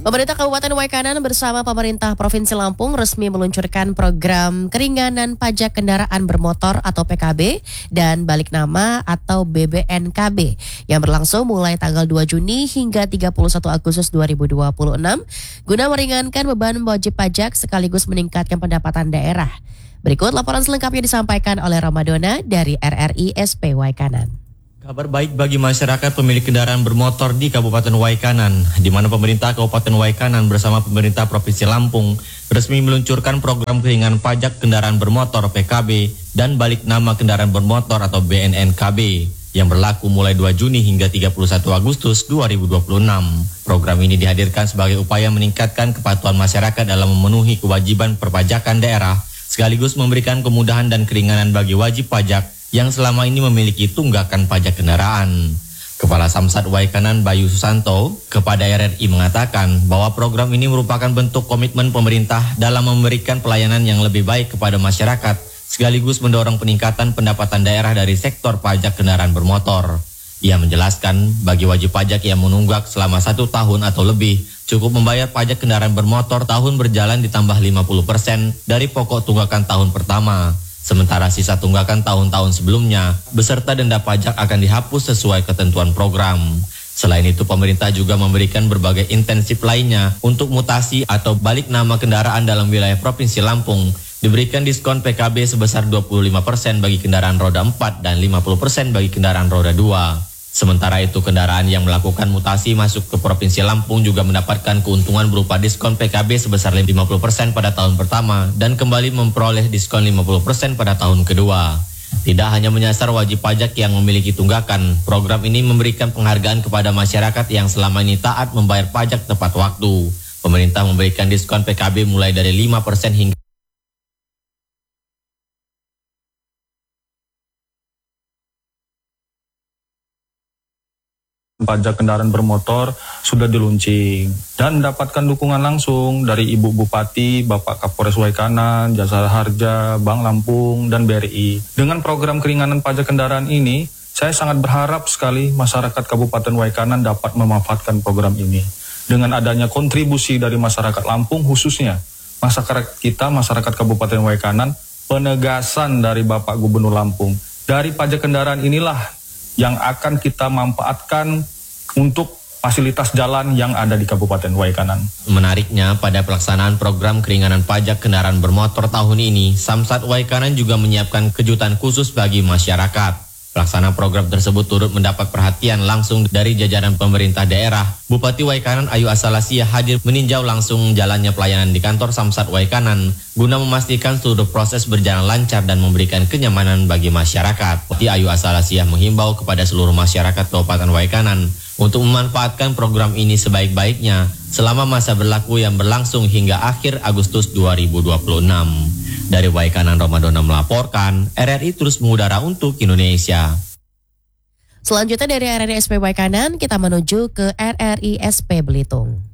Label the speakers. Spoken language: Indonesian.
Speaker 1: Pemerintah Kabupaten Waikanan bersama pemerintah Provinsi Lampung resmi meluncurkan program keringanan pajak kendaraan bermotor atau PKB dan balik nama atau BBNKB yang berlangsung mulai tanggal 2 Juni hingga 31 Agustus 2026 guna meringankan beban wajib pajak sekaligus meningkatkan pendapatan daerah. Berikut laporan selengkapnya disampaikan oleh Ramadona dari RRI SP Waikanan.
Speaker 2: Kabar baik bagi masyarakat pemilik kendaraan bermotor di Kabupaten Waikanan, di mana pemerintah Kabupaten Waikanan bersama pemerintah Provinsi Lampung resmi meluncurkan program keringanan pajak kendaraan bermotor PKB dan balik nama kendaraan bermotor atau BNNKB yang berlaku mulai 2 Juni hingga 31 Agustus 2026. Program ini dihadirkan sebagai upaya meningkatkan kepatuhan masyarakat dalam memenuhi kewajiban perpajakan daerah, sekaligus memberikan kemudahan dan keringanan bagi wajib pajak yang selama ini memiliki tunggakan pajak kendaraan. Kepala Samsat Waikanan Bayu Susanto kepada RRI mengatakan bahwa program ini merupakan bentuk komitmen pemerintah dalam memberikan pelayanan yang lebih baik kepada masyarakat, sekaligus mendorong peningkatan pendapatan daerah dari sektor pajak kendaraan bermotor. Ia menjelaskan bagi wajib pajak yang menunggak selama 1 tahun atau lebih, cukup membayar pajak kendaraan bermotor tahun berjalan ditambah 50% dari pokok tunggakan tahun pertama. Sementara sisa tunggakan tahun-tahun sebelumnya beserta denda pajak akan dihapus sesuai ketentuan program. Selain itu, pemerintah juga memberikan berbagai intensif lainnya untuk mutasi atau balik nama kendaraan dalam wilayah Provinsi Lampung. Diberikan diskon PKB sebesar 25% bagi kendaraan roda 4 dan 50% bagi kendaraan roda 2. Sementara itu, kendaraan yang melakukan mutasi masuk ke Provinsi Lampung juga mendapatkan keuntungan berupa diskon PKB sebesar 50% pada tahun pertama dan kembali memperoleh diskon 50% pada tahun kedua. Tidak hanya menyasar wajib pajak yang memiliki tunggakan, program ini memberikan penghargaan kepada masyarakat yang selama ini taat membayar pajak tepat waktu. Pemerintah memberikan diskon PKB mulai dari 5% hingga
Speaker 3: pajak kendaraan bermotor sudah diluncing dan mendapatkan dukungan langsung dari Ibu Bupati, Bapak Kapolres Waikanan, Jasa Harja, Bank Lampung, dan BRI. Dengan program keringanan pajak kendaraan ini, saya sangat berharap sekali masyarakat Kabupaten Waikanan dapat memanfaatkan program ini. Dengan adanya kontribusi dari masyarakat Lampung khususnya, masyarakat kita, masyarakat Kabupaten Waikanan, penegasan dari Bapak Gubernur Lampung, dari pajak kendaraan inilah yang akan kita manfaatkan untuk fasilitas jalan yang ada di Kabupaten Waikanan.
Speaker 2: Menariknya, pada pelaksanaan program keringanan pajak kendaraan bermotor tahun ini, Samsat Waikanan juga menyiapkan kejutan khusus bagi masyarakat. Pelaksanaan program tersebut turut mendapat perhatian langsung dari jajaran pemerintah daerah. Bupati Waikanan Ayu Asalasia hadir meninjau langsung jalannya pelayanan di kantor Samsat Waikanan guna memastikan seluruh proses berjalan lancar dan memberikan kenyamanan bagi masyarakat. Bupati Ayu Asalasia menghimbau kepada seluruh masyarakat Kabupaten Waikanan untuk memanfaatkan program ini sebaik-baiknya selama masa berlaku yang berlangsung hingga akhir Agustus 2026. Dari Waikanan, Ramadona melaporkan, RRI terus mengudara untuk Indonesia.
Speaker 1: Selanjutnya dari RRI SP Waikanan, kita menuju ke RRI SP Belitung.